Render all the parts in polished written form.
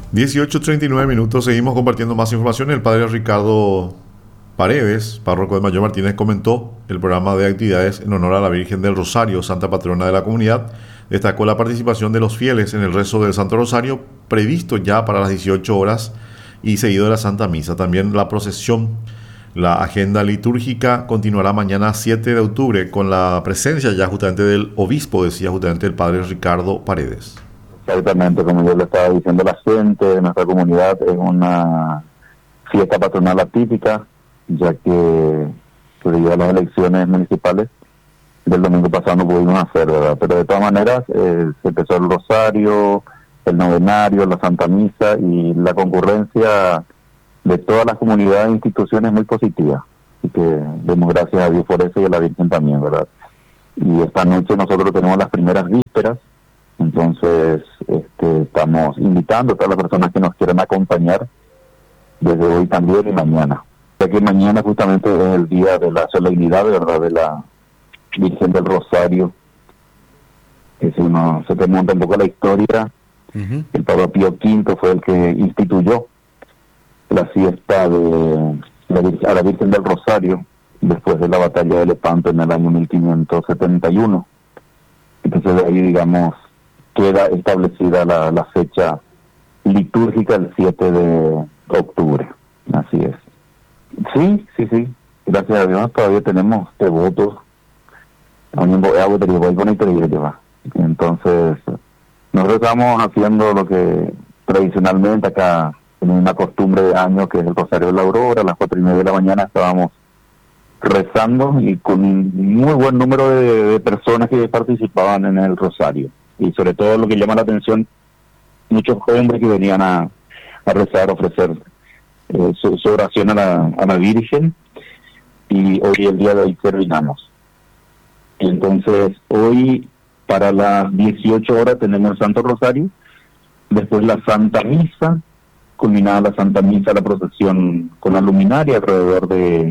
18:39, seguimos compartiendo más información. El padre Ricardo Paredes, párroco de Mayor Martínez, comentó el programa de actividades en honor a la Virgen del Rosario, Santa Patrona de la comunidad. Destacó la participación de los fieles en el rezo del Santo Rosario, previsto ya para las 18 horas y seguido de la Santa Misa. También la procesión, la agenda litúrgica continuará mañana 7 de octubre con la presencia ya justamente del obispo, decía justamente el padre Ricardo Paredes. Exactamente, como yo le estaba diciendo, la gente de nuestra comunidad es una fiesta patronal atípica, ya que debido a las elecciones municipales del domingo pasado no pudimos hacer, ¿verdad? Pero de todas maneras se empezó el rosario, el novenario, la Santa Misa, y la concurrencia de todas las comunidades e instituciones muy positiva. Así que demos gracias a Dios por eso y a la Virgen también, ¿verdad? Y esta noche nosotros tenemos las primeras vísperas. Entonces, estamos invitando a todas las personas que nos quieran acompañar desde hoy también y mañana. Ya que mañana justamente es el día de la solemnidad, ¿verdad?, de la Virgen del Rosario. Que si uno se remonta un poco a la historia, el Papa Pío V fue el que instituyó la fiesta a la Virgen del Rosario después de la batalla de Lepanto en el año 1571. Entonces de ahí, digamos, queda establecida la fecha litúrgica el 7 de octubre. Así es. Sí. Gracias a Dios todavía tenemos devotos. Entonces, nosotros estamos haciendo lo que tradicionalmente acá, en una costumbre de año, que es el Rosario de la Aurora. A las 4:30 de la mañana estábamos rezando y con un muy buen número de personas que participaban en el Rosario. Y sobre todo lo que llama la atención, muchos hombres que venían a rezar, a ofrecer su oración a la Virgen, y hoy, el día de hoy, terminamos. Entonces, hoy para las 18 horas tenemos el Santo Rosario, después la Santa Misa, culminada la Santa Misa, la procesión con la luminaria alrededor de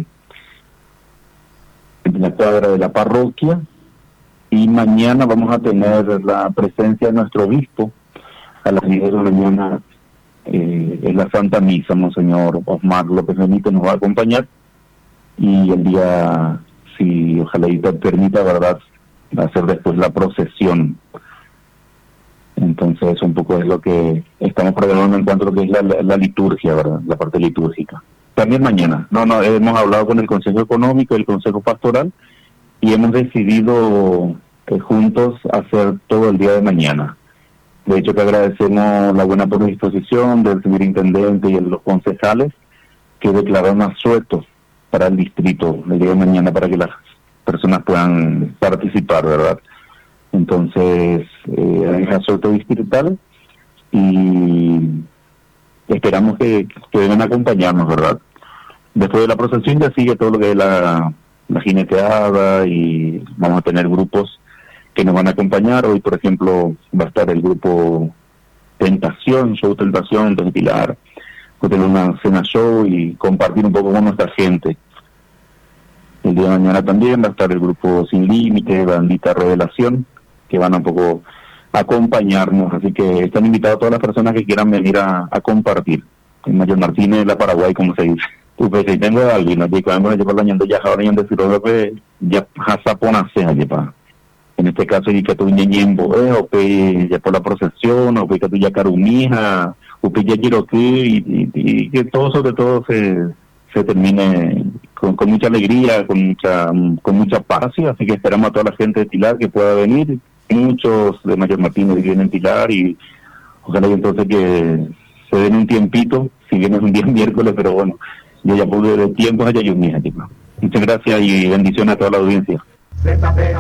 la cuadra de la parroquia. Y mañana vamos a tener la presencia de nuestro obispo a las 10 de la mañana en la Santa Misa. Monseñor Osmar López Benito nos va a acompañar, y el día, si ojalá y permita, ¿verdad?, va a ser después la procesión. Entonces un poco es lo que estamos programando en cuanto a lo que es la liturgia, ¿verdad?, la parte litúrgica. También mañana, hemos hablado con el Consejo Económico y el Consejo Pastoral, y hemos decidido juntos hacer todo el día de mañana. De hecho, que agradecemos la buena predisposición del superintendente y de los concejales, que declararon asueto para el distrito el día de mañana para que las personas puedan participar, ¿verdad? Entonces, hay asueto distrital y esperamos que vengan a acompañarnos, ¿verdad? Después de la procesión ya sigue todo lo que es la jineteada, y vamos a tener grupos que nos van a acompañar. Hoy, por ejemplo, va a estar el grupo Tentación, Show Tentación, entonces Pilar, va a tener una cena show y compartir un poco con nuestra gente. El día de mañana también va a estar el grupo Sin Límite, Bandita Revelación, que van a un poco acompañarnos, así que están invitados todas las personas que quieran venir a compartir. En Mayor Martínez, la Paraguay, como se dice. Pues si tengo a alguien, ¿no? Cuando yo por la ñanda ya ahora de filósofo ya hasapona sea pa. En este caso y que tu ñeñembo, o que ya por la procesión, o que tu ya carumija, o que ya quiero y que todo, sobre todo, se termine con mucha alegría, con mucha paz. ¿Sí? Así que esperamos a toda la gente de Pilar que pueda venir. Muchos de Mayor Martínez viven en Pilar, y ojalá y entonces que se den un tiempito, si bien es un día miércoles, pero bueno, yo ya pude de tiempo allá yo misma. Muchas gracias y bendiciones a toda la audiencia.